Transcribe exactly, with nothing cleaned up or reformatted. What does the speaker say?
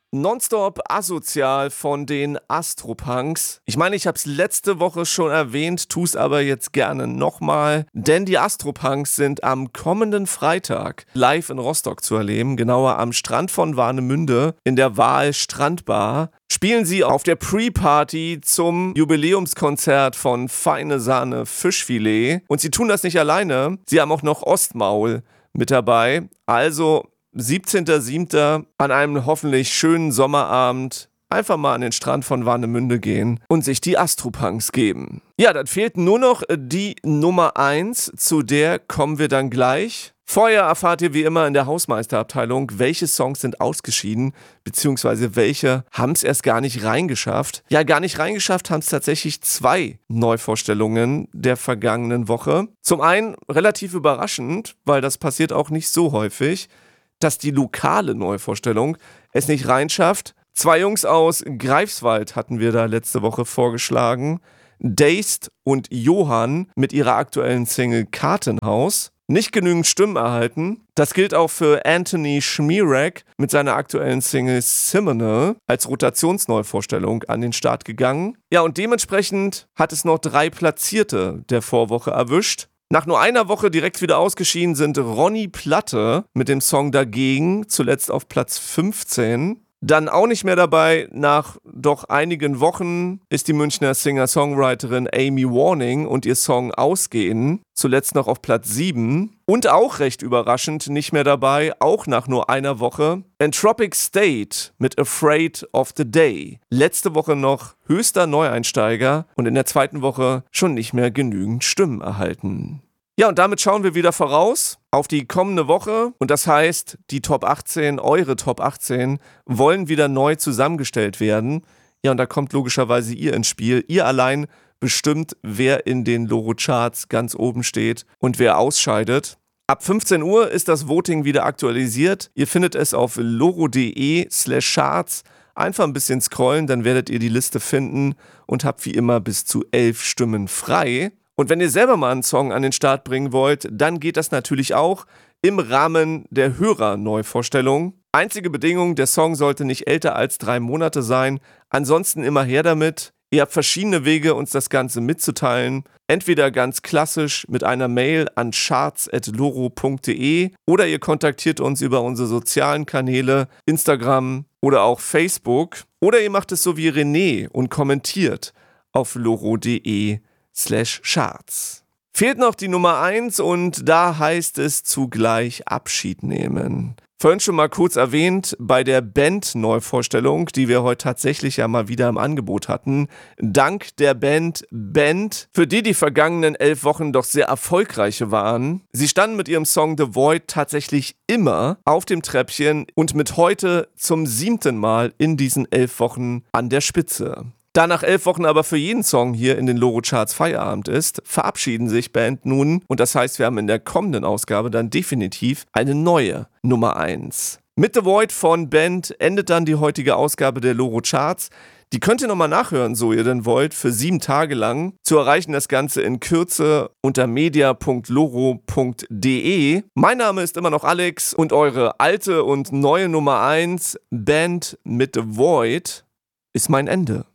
Nonstop asozial von den Astropunks. Ich meine, ich habe es letzte Woche schon erwähnt, tue es aber jetzt gerne nochmal, denn die Astropunks sind am kommenden Freitag live in Rostock zu erleben, genauer am Strand von Warnemünde in der Wahl Strandbar. Spielen sie auf der Pre-Party zum Jubiläumskonzert von Feine Sahne Fischfilet. Und sie tun das nicht alleine, sie haben auch noch Ostmaul mit dabei. Also siebzehnter siebter an einem hoffentlich schönen Sommerabend einfach mal an den Strand von Warnemünde gehen und sich die Astropunks geben. Ja, dann fehlt nur noch die Nummer eins, zu der kommen wir dann gleich. Vorher erfahrt ihr wie immer in der Hausmeisterabteilung, welche Songs sind ausgeschieden, beziehungsweise welche haben es erst gar nicht reingeschafft. Ja, gar nicht reingeschafft haben es tatsächlich zwei Neuvorstellungen der vergangenen Woche. Zum einen relativ überraschend, weil das passiert auch nicht so häufig, dass die lokale Neuvorstellung es nicht reinschafft. Zwei Jungs aus Greifswald hatten wir da letzte Woche vorgeschlagen. Dazed und Johann mit ihrer aktuellen Single Kartenhaus. Nicht genügend Stimmen erhalten. Das gilt auch für Anthony Schmierek mit seiner aktuellen Single Simonal als Rotationsneuvorstellung an den Start gegangen. Ja, und dementsprechend hat es noch drei Platzierte der Vorwoche erwischt. Nach nur einer Woche direkt wieder ausgeschieden sind Ronny Platte mit dem Song Dagegen, zuletzt auf Platz fünfzehn. Dann auch nicht mehr dabei, nach doch einigen Wochen ist die Münchner Singer-Songwriterin Amy Warning und ihr Song Ausgehen, zuletzt noch auf Platz sieben. Und auch recht überraschend nicht mehr dabei, auch nach nur einer Woche, Entropic State mit Afraid of the Day. Letzte Woche noch höchster Neueinsteiger und in der zweiten Woche schon nicht mehr genügend Stimmen erhalten. Ja, und damit schauen wir wieder voraus auf die kommende Woche. Und das heißt, die Top achtzehn, eure Top achtzehn, wollen wieder neu zusammengestellt werden. Ja, und da kommt logischerweise ihr ins Spiel. Ihr allein bestimmt, wer in den Loro-Charts ganz oben steht und wer ausscheidet. Ab fünfzehn Uhr ist das Voting wieder aktualisiert. Ihr findet es auf loro.de slash charts. Einfach ein bisschen scrollen, dann werdet ihr die Liste finden und habt wie immer bis zu elf Stimmen frei. Und wenn ihr selber mal einen Song an den Start bringen wollt, dann geht das natürlich auch im Rahmen der Hörer-Neuvorstellung. Einzige Bedingung, der Song sollte nicht älter als drei Monate sein. Ansonsten immer her damit. Ihr habt verschiedene Wege, uns das Ganze mitzuteilen. Entweder ganz klassisch mit einer Mail an charts at loro punkt de oder ihr kontaktiert uns über unsere sozialen Kanäle, Instagram oder auch Facebook. Oder ihr macht es so wie René und kommentiert auf loro.de slash charts. Fehlt noch die Nummer eins und da heißt es zugleich Abschied nehmen. Vorhin schon mal kurz erwähnt, bei der Band-Neuvorstellung, die wir heute tatsächlich ja mal wieder im Angebot hatten, dank der Band Band, für die die vergangenen elf Wochen doch sehr erfolgreiche waren. Sie standen mit ihrem Song The Void tatsächlich immer auf dem Treppchen und mit heute zum siebten Mal in diesen elf Wochen an der Spitze. Da nach elf Wochen aber für jeden Song hier in den Loro-Charts Feierabend ist, verabschieden sich Band nun und das heißt, wir haben in der kommenden Ausgabe dann definitiv eine neue Nummer eins. Mit The Void von Band endet dann die heutige Ausgabe der Loro-Charts. Die könnt ihr nochmal nachhören, so ihr denn wollt, für sieben Tage lang. Zu erreichen das Ganze in Kürze unter media punkt loro punkt de. Mein Name ist immer noch Alex und eure alte und neue Nummer eins, Band mit The Void, ist mein Ende.